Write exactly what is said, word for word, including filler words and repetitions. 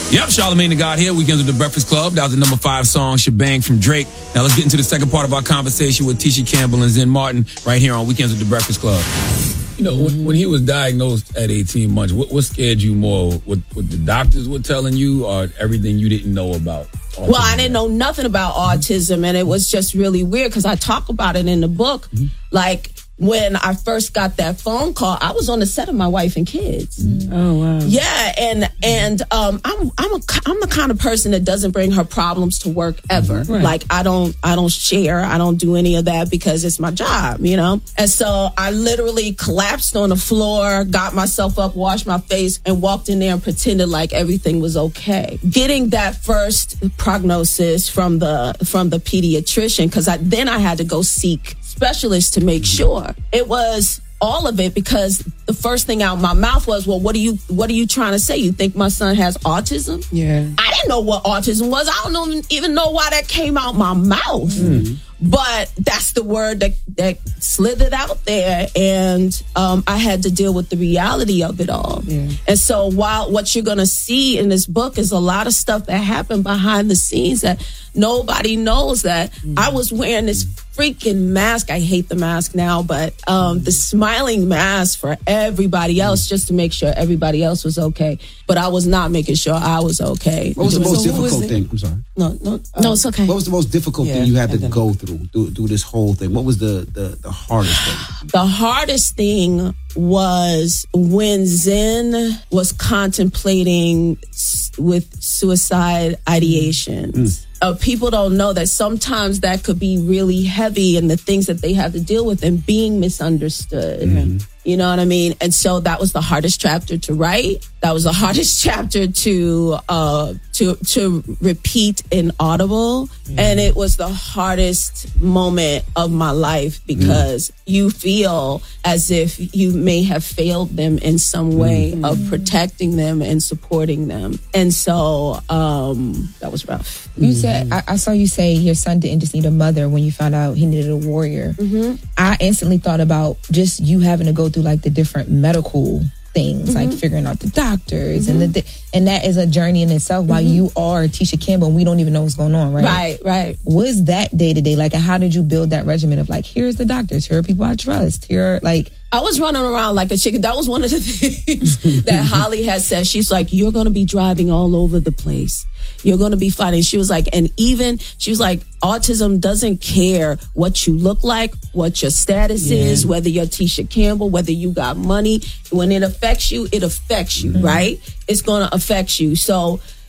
Yep, Charlamagne the God here. Weekends with the Breakfast Club. That was the number five song, Shebang from Drake. Now let's get into the second part of our conversation with Tisha Campbell and Zen Martin right here on Weekends with the Breakfast Club. You know, when, when he was diagnosed at eighteen months, what, what scared you more? What, what the doctors were telling you or everything you didn't know about autism? Well, I didn't know nothing about autism, and it was just really weird because I talk about it in the book. Mm-hmm. Like, when I first got that phone call, I was on the set of My Wife and Kids. Mm. Oh wow! Yeah, and and um, I'm I'm a, I'm the kind of person that doesn't bring her problems to work ever. Right. Like I don't I don't share. I don't do any of that because it's my job, you know. And so I literally collapsed on the floor, got myself up, washed my face, and walked in there and pretended like everything was okay. Getting that first prognosis from the from the pediatrician, because I then I had to go seek specialists to make sure. It was all of it because the first thing out my mouth was, well, what are you what are you trying to say? You think my son has autism? Yeah. I didn't know what autism was. I don't know, even know why that came out my mouth. Mm. But that's the word that, that slithered out there. And um, I had to deal with the reality of it all. Yeah. And so while what you're going to see in this book is a lot of stuff that happened behind the scenes that nobody knows that mm. I was wearing this freaking mask. I hate the mask now, but um, the smiling mask for everybody else just to make sure everybody else was okay. But I was not making sure I was okay. What was the most so difficult thing? I'm sorry. No, no, uh, no, it's okay. What was the most difficult yeah, thing you had to go through, through through this whole thing? What was the, the, the hardest thing? The hardest thing was when Zen was contemplating s- with suicide ideations. Mm. Uh, people don't know that sometimes that could be really heavy and the things that they have to deal with and being misunderstood. Mm-hmm. You know what I mean? And so that was the hardest chapter to write. That was the hardest chapter to uh, to to repeat in Audible. Mm-hmm. And it was the hardest moment of my life because mm-hmm. you feel as if you may have failed them in some way mm-hmm. of protecting them and supporting them. And so um, that was rough. You said, I, I saw you say your son didn't just need a mother when you found out he needed a warrior. Mm-hmm. I instantly thought about just you having to go through like the different medical things, mm-hmm. like figuring out the doctors mm-hmm. and the and that is a journey in itself. Mm-hmm. While you are Tisha Campbell, and we don't even know what's going on, right? Right, right. What's that day to day like? And how did you build that regimen of like, here's the doctors, here are people I trust, here are like. I was running around like a chicken. That was one of the things that Holly had said. She's like, you're going to be driving all over the place. You're going to be fighting. She was like, and even, she was like, autism doesn't care what you look like, what your status yeah. is, whether you're Tisha Campbell, whether you got money. When it affects you, it affects you, mm-hmm. right? It's going to affect you. So